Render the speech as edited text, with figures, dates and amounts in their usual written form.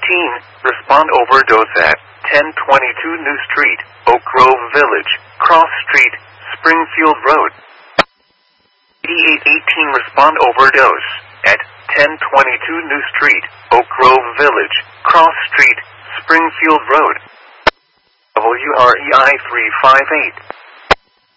respond overdose at 1022 New Street, Oak Grove Village, Cross Street, Springfield Road. 8818 respond overdose at 1022 New Street, Oak Grove Village, Cross Street, Springfield Road. WREI 358.